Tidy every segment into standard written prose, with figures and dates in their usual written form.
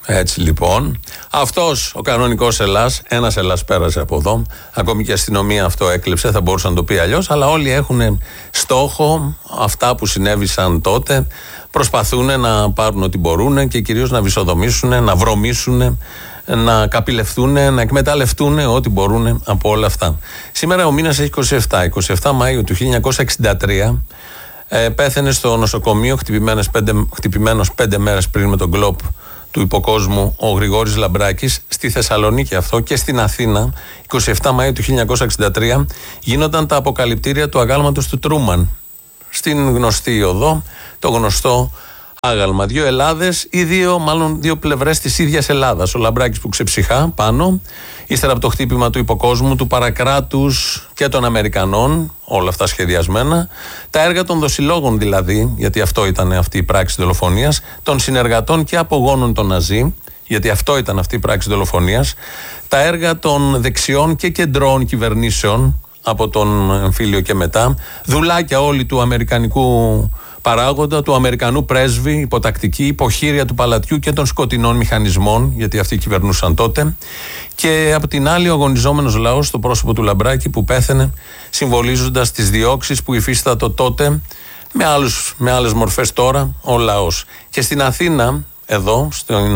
Έτσι λοιπόν, αυτός ο κανονικός Ελλάς, ένας Ελλάς πέρασε από εδώ, ακόμη και η αστυνομία αυτό έκλεψε, θα μπορούσε να το πει αλλιώς, αλλά όλοι έχουν στόχο αυτά που συνέβησαν τότε, προσπαθούν να πάρουν ό,τι μπορούν και κυρίως να βυσοδομήσουν, να βρωμήσουν, να καπηλευτούν, να εκμεταλλευτούν ό,τι μπορούν από όλα αυτά. Σήμερα ο μήνας έχει 27 Μαΐου του 1963, πέθανε στο νοσοκομείο χτυπημένος 5 μέρες πριν με τον γκλόπ του υποκόσμου ο Γρηγόρης Λαμπράκης, στη Θεσσαλονίκη αυτό, και στην Αθήνα 27 Μαΐου του 1963 γίνονταν τα αποκαλυπτήρια του αγάλματος του Τρούμαν στην γνωστή οδό, το γνωστό άγαλμα. Δύο Ελλάδες ή δύο πλευρές της ίδιας Ελλάδας. Ο Λαμπράκης που ξεψυχά πάνω, ύστερα από το χτύπημα του υποκόσμου, του παρακράτους και των Αμερικανών, όλα αυτά σχεδιασμένα, τα έργα των δοσιλόγων δηλαδή, γιατί αυτό ήταν αυτή η πράξη δολοφονίας, των συνεργατών και απογόνων των Ναζί, γιατί αυτό ήταν αυτή η πράξη δολοφονίας, τα έργα των δεξιών και κεντρών κυβερνήσεων από τον εμφύλιο και μετά, δουλάκια όλοι του αμερικανικού παράγοντα, του Αμερικανού πρέσβη, υποτακτική, υποχείρια του παλατιού και των σκοτεινών μηχανισμών, γιατί αυτοί κυβερνούσαν τότε. Και από την άλλη, ο αγωνιζόμενος λαός, στο πρόσωπο του Λαμπράκη που πέθανε, συμβολίζοντας τις διώξεις που υφίστατο τότε, με άλλες μορφές τώρα, ο λαός. Και στην Αθήνα, εδώ,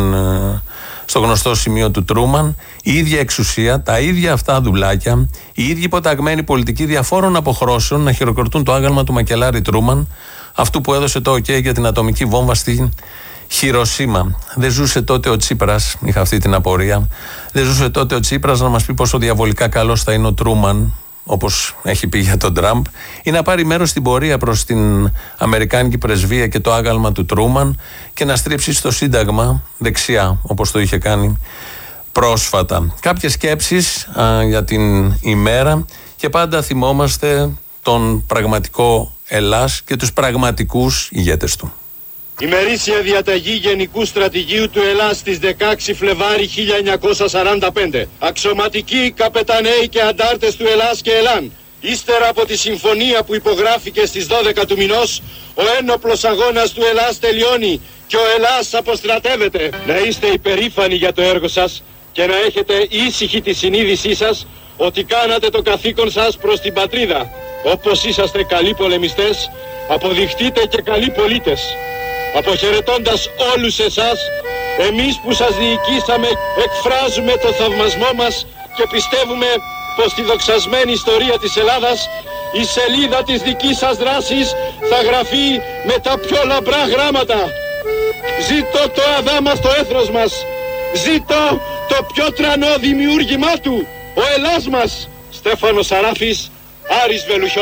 στο γνωστό σημείο του Τρούμαν, η ίδια εξουσία, τα ίδια αυτά δουλάκια, οι ίδιοι υποταγμένοι πολιτικοί διαφόρων αποχρώσεων να χειροκροτούν το άγαλμα του μακελάρη Τρούμαν, αυτού που έδωσε το OK για την ατομική βόμβα στη Χιροσίμα. Δεν ζούσε τότε ο Τσίπρας, είχα αυτή την απορία, δεν ζούσε τότε ο Τσίπρας να μας πει πόσο διαβολικά καλός θα είναι ο Τρούμαν, όπως έχει πει για τον Τραμπ, ή να πάρει μέρος στην πορεία προς την Αμερικάνικη πρεσβεία και το άγαλμα του Τρούμαν και να στρίψει στο Σύνταγμα δεξιά, όπως το είχε κάνει πρόσφατα. Κάποιες σκέψεις για την ημέρα, και πάντα θυμόμαστε τον πραγματικό Ελλάς και τους πραγματικούς ηγέτες του. Ημερήσια διαταγή Γενικού Στρατηγίου του Ελλάς στις 16 Φλεβάρι 1945. Αξιωματικοί, καπεταναίοι και αντάρτες του Ελλάς και Ελλάν, ύστερα από τη συμφωνία που υπογράφηκε στις 12 του μηνός, ο ένοπλος αγώνας του Ελλάς τελειώνει και ο Ελλάς αποστρατεύεται. Να είστε υπερήφανοι για το έργο σας και να έχετε ήσυχη τη συνείδησή σας ότι κάνατε το καθήκον σας προς την πατρίδα. Όπως είσαστε καλοί πολεμιστές, αποδειχτείτε και καλοί πολίτες. Αποχαιρετώντας όλους εσάς, εμείς που σας διοικήσαμε εκφράζουμε το θαυμασμό μας και πιστεύουμε πως στη δοξασμένη ιστορία της Ελλάδας η σελίδα της δικής σας δράσης θα γραφεί με τα πιο λαμπρά γράμματα. Ζήτω το αδάμαστο έθνος μας, ζήτω το πιο τρανό δημιούργημά του, ο Ελλάς μας. Στέφανος Σαράφης, Άρης Βελουχιώτης.